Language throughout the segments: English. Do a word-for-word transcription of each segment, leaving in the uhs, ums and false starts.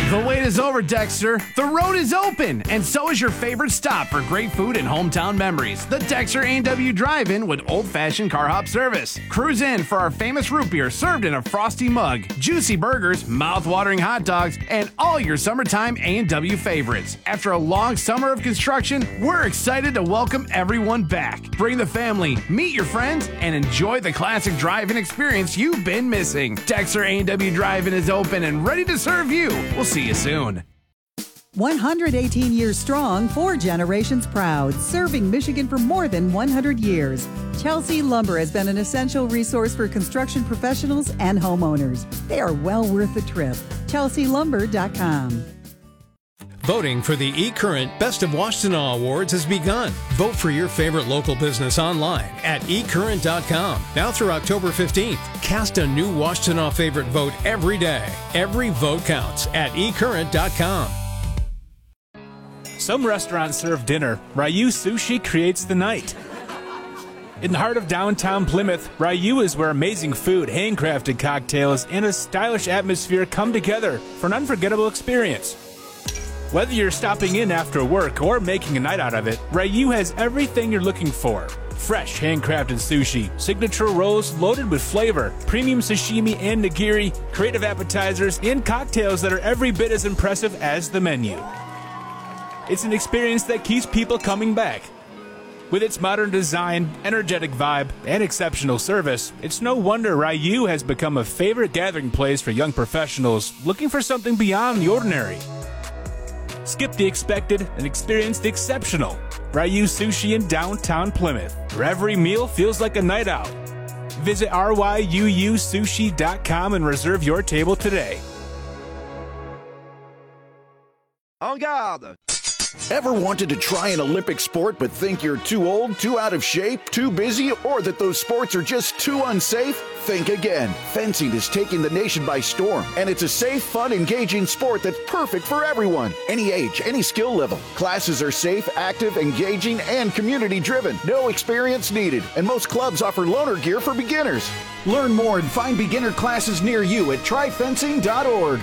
The wait is over, Dexter. The road is open, and so is your favorite stop for great food and hometown memories. The Dexter A and W Drive-In with old-fashioned car hop service. Cruise in for our famous root beer served in a frosty mug, juicy burgers, mouth-watering hot dogs, and all your summertime A and W favorites. After a long summer of construction, we're excited to welcome everyone back. Bring the family, meet your friends, and enjoy the classic drive-in experience you've been missing. Dexter A and W Drive-In is open and ready to serve you. We'll see you soon. one hundred eighteen years strong, four generations proud, serving Michigan for more than one hundred years. Chelsea Lumber has been an essential resource for construction professionals and homeowners. They are well worth the trip. Chelsea Lumber dot com. Voting for the eCurrent Best of Washtenaw Awards has begun. Vote for your favorite local business online at e current dot com. Now through October fifteenth. Cast a new Washtenaw favorite vote every day. Every vote counts at e current dot com. Some restaurants serve dinner. Ryu Sushi creates the night. In the heart of downtown Plymouth, Ryu is where amazing food, handcrafted cocktails, and a stylish atmosphere come together for an unforgettable experience. Whether you're stopping in after work or making a night out of it, Ryu has everything you're looking for. Fresh handcrafted sushi, signature rolls loaded with flavor, premium sashimi and nigiri, creative appetizers, and cocktails that are every bit as impressive as the menu. It's an experience that keeps people coming back. With its modern design, energetic vibe, and exceptional service, it's no wonder Ryu has become a favorite gathering place for young professionals looking for something beyond the ordinary. Skip the expected and experience the exceptional. Ryu Sushi in downtown Plymouth, where every meal feels like a night out. Visit R Y U U sushi dot com and reserve your table today. En garde! Ever wanted to try an Olympic sport but think you're too old, too out of shape, too busy, or that those sports are just too unsafe? Think again. Fencing is taking the nation by storm, and it's a safe, fun, engaging sport that's perfect for everyone. Any age, any skill level. Classes are safe, active, engaging, and community-driven. No experience needed, and most clubs offer loaner gear for beginners. Learn more and find beginner classes near you at try fencing dot org.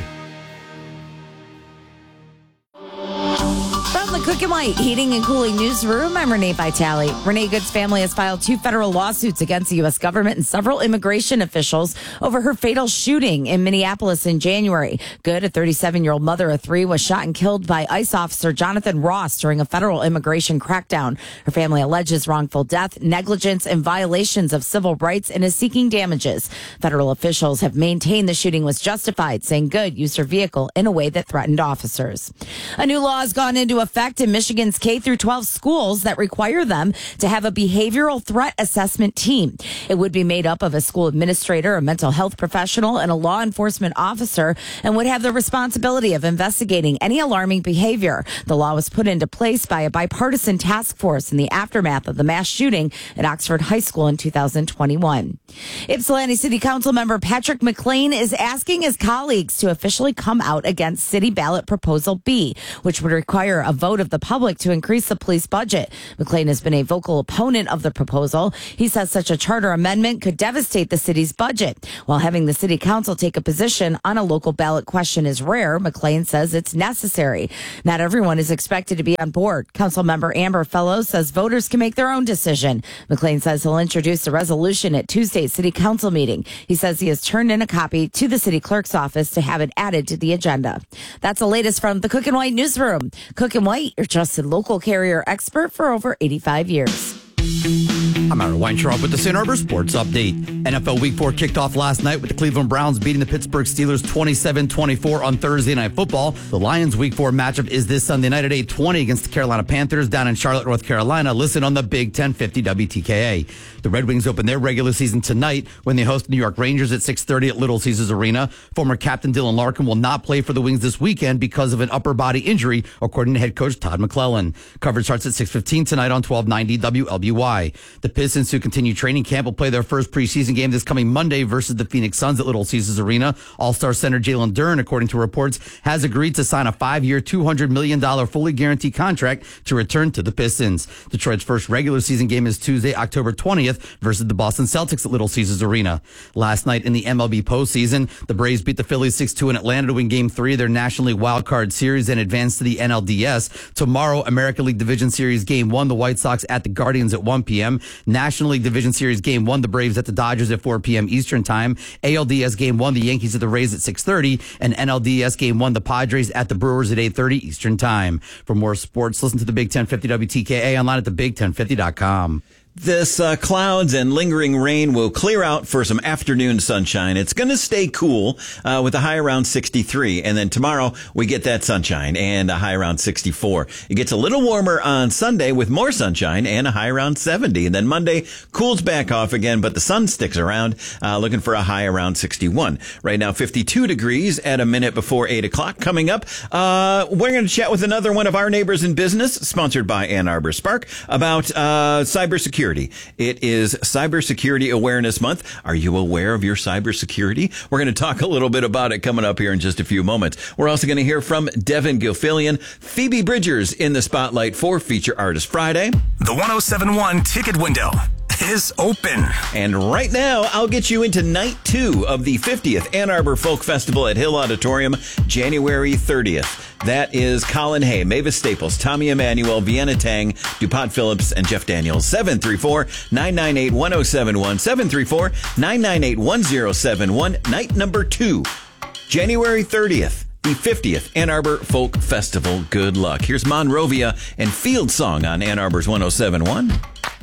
From the Cook and White Heating and Cooling Newsroom, I'm Renee Vitale. Renee Good's family has filed two federal lawsuits against the U S government and several immigration officials over her fatal shooting in Minneapolis in January. Good, a thirty-seven-year-old mother of three, was shot and killed by ICE officer Jonathan Ross during a federal immigration crackdown. Her family alleges wrongful death, negligence, and violations of civil rights and is seeking damages. Federal officials have maintained the shooting was justified, saying Good used her vehicle in a way that threatened officers. A new law has gone into effect in Michigan's K through twelve schools that require them to have a behavioral threat assessment team. It would be made up of a school administrator, a mental health professional, and a law enforcement officer, and would have the responsibility of investigating any alarming behavior. The law was put into place by a bipartisan task force in the aftermath of the mass shooting at Oxford High School in two thousand twenty-one. Ypsilanti City Council member Patrick McLean is asking his colleagues to officially come out against City Ballot Proposal B, which would require a vote of the public to increase the police budget. McLean has been a vocal opponent of the proposal. He says such a charter amendment could devastate the city's budget. While having the city council take a position on a local ballot question is rare, McLean says it's necessary. Not everyone is expected to be on board. Council member Amber Fellows says voters can make their own decision. McLean says he'll introduce the resolution at Tuesday's city council meeting. He says he has turned in a copy to the city clerk's office to have it added to the agenda. That's the latest from the Cook and White Newsroom. Cook and White, your trusted local carrier expert for over eighty-five years. I'm Aaron Weintraub with the Saint Arbor Sports Update. N F L Week four kicked off last night with the Cleveland Browns beating the Pittsburgh Steelers twenty-seven twenty-four on Thursday Night Football. The Lions Week four matchup is this Sunday night at eight twenty against the Carolina Panthers down in Charlotte, North Carolina. Listen on the Big ten fifty W T K A. The Red Wings open their regular season tonight when they host the New York Rangers at six thirty at Little Caesars Arena. Former captain Dylan Larkin will not play for the Wings this weekend because of an upper body injury, according to head coach Todd McClellan. Coverage starts at six fifteen tonight on twelve ninety W L B why. The Pistons, who continue training camp, will play their first preseason game this coming Monday versus the Phoenix Suns at Little Caesars Arena. All-Star center Jalen Duren, according to reports, has agreed to sign a five-year, two hundred million dollars fully guaranteed contract to return to the Pistons. Detroit's first regular season game is Tuesday, October twentieth versus the Boston Celtics at Little Caesars Arena. Last night in the M L B postseason, the Braves beat the Phillies six two in Atlanta to win Game three of their National League Wild Card Series and advance to the N L D S. Tomorrow, American League Division Series Game one, the White Sox at the Guardians at one p.m. National League Division Series Game one, the Braves at the Dodgers at four p.m. Eastern Time. A L D S Game one, the Yankees at the Rays at six thirty. And N L D S Game one, the Padres at the Brewers at eight thirty Eastern Time. For more sports, listen to the Big ten fifty W T K A online at the big ten fifty dot com. This uh, clouds and lingering rain will clear out for some afternoon sunshine. It's going to stay cool uh, with a high around sixty-three. And then tomorrow we get that sunshine and a high around sixty-four. It gets a little warmer on Sunday with more sunshine and a high around seventy. And then Monday cools back off again, but the sun sticks around, uh, looking for a high around sixty-one. Right now, fifty-two degrees at a minute before eight o'clock. Coming up, uh, we're going to chat with another one of our neighbors in business, sponsored by Ann Arbor Spark, about uh, cybersecurity. It is Cybersecurity Awareness Month. Are you aware of your cybersecurity? We're going to talk a little bit about it coming up here in just a few moments. We're also going to hear from Devin Gilfillian, Phoebe Bridgers in the spotlight for Feature Artist Friday. The one oh seven one ticket window is open. And right now, I'll get you into night two of the fiftieth Ann Arbor Folk Festival at Hill Auditorium, January thirtieth. That is Colin Hay, Mavis Staples, Tommy Emmanuel, Vienna Tang, DuPont Phillips, and Jeff Daniels. seven three four, nine nine eight, one oh seven one. seven three four, nine nine eight, one oh seven one. Night number two, January thirtieth. The fiftieth Ann Arbor Folk Festival. Good luck. Here's Monrovia and Field Song on Ann Arbor's one oh seven one.